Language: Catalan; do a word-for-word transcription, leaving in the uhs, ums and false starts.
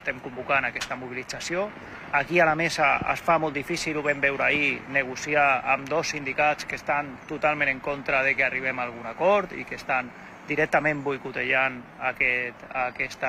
Estem convocant aquesta mobilització. Aquí a la mesa es fa molt difícil, ho vam veure ahir, negociar amb dos sindicats que estan totalment en contra de que arribem a algun acord i que estan directament boicotejant aquest, aquesta